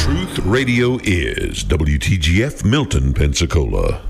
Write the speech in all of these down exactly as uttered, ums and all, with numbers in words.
Truth Radio is W T G F Milton, Pensacola.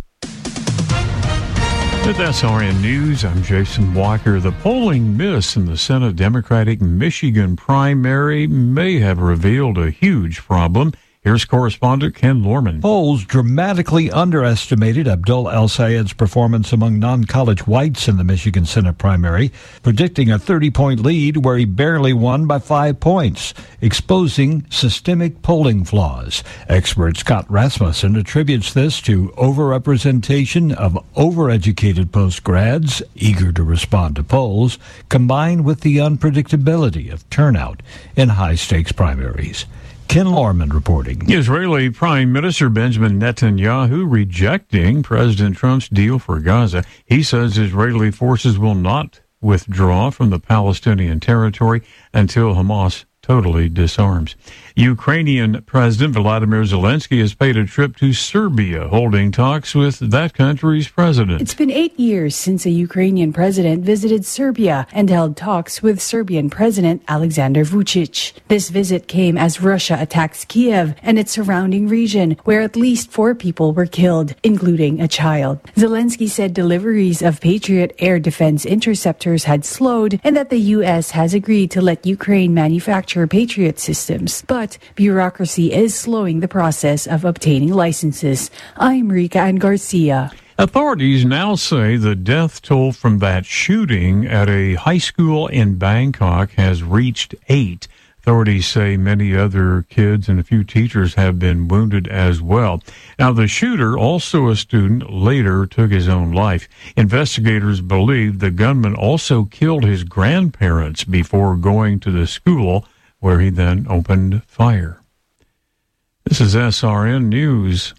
With S R N News, I'm Jason Walker. The polling miss in the Senate Democratic Michigan primary may have revealed a huge problem. Here's correspondent Ken Lorman. Polls dramatically underestimated Abdul El-Sayed's performance among non-college whites in the Michigan Senate primary, predicting a thirty-point lead where he barely won by five points, exposing systemic polling flaws. Expert Scott Rasmussen attributes this to overrepresentation of overeducated postgrads eager to respond to polls, combined with the unpredictability of turnout in high-stakes primaries. Ken Lorman reporting. Israeli Prime Minister Benjamin Netanyahu rejecting President Trump's deal for Gaza. He says Israeli forces will not withdraw from the Palestinian territory until Hamas totally disarms. Ukrainian President Volodymyr Zelensky has paid a trip to Serbia, holding talks with that country's president. It's been eight years since a Ukrainian president visited Serbia and held talks with Serbian President Alexander Vučić. This visit came as Russia attacks Kiev and its surrounding region, where at least four people were killed, including a child. Zelensky said deliveries of Patriot air defense interceptors had slowed and that the U S has agreed to let Ukraine manufacture Patriot systems. But bureaucracy is slowing the process of obtaining licenses. I'm Rika Ann Garcia. Authorities now say the death toll from that shooting at a high school in Bangkok has reached eight. Authorities say many other kids and a few teachers have been wounded as well. Now, the shooter, also a student, later took his own life. Investigators believe the gunman also killed his grandparents before going to the school, where he then opened fire. This is S R N News.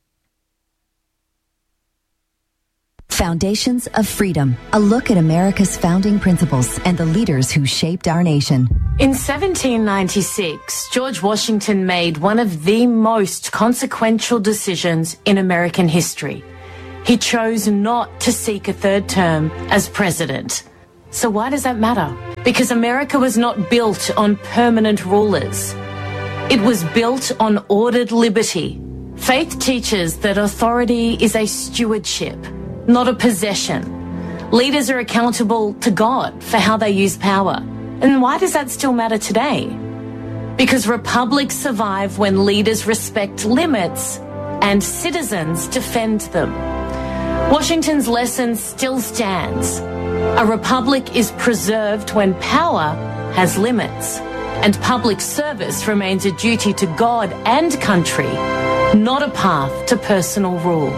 Foundations of Freedom, a look at America's founding principles and the leaders who shaped our nation. In seventeen ninety-six, George Washington made one of the most consequential decisions in American history. He chose not to seek a third term as president. So why does that matter? Because America was not built on permanent rulers. It was built on ordered liberty. Faith teaches that authority is a stewardship, not a possession. Leaders are accountable to God for how they use power. And why does that still matter today? Because republics survive when leaders respect limits and citizens defend them. Washington's lesson still stands. A republic is preserved when power has limits, and public service remains a duty to God and country, not a path to personal rule.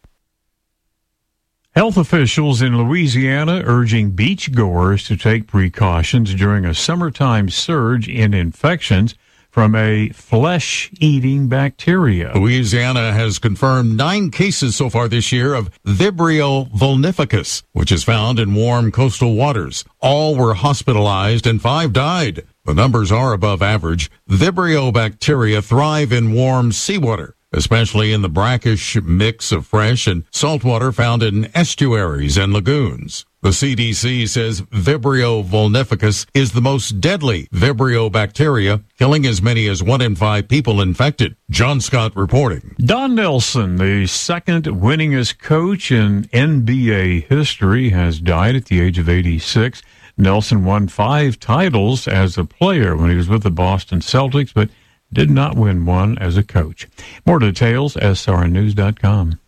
Health officials in Louisiana urging beachgoers to take precautions during a summertime surge in infections from a flesh-eating bacteria. Louisiana has confirmed nine cases so far this year of Vibrio vulnificus, which is found in warm coastal waters. All were hospitalized and five died. The numbers are above average. Vibrio bacteria thrive in warm seawater, especially in the brackish mix of fresh and salt water found in estuaries and lagoons. The C D C says Vibrio vulnificus is the most deadly Vibrio bacteria, killing as many as one in five people infected. John Scott reporting. Don Nelson, the second winningest coach in N B A history, has died at the age of eighty-six. Nelson won five titles as a player when he was with the Boston Celtics, but did not win one as a coach. More details, S R N news dot com.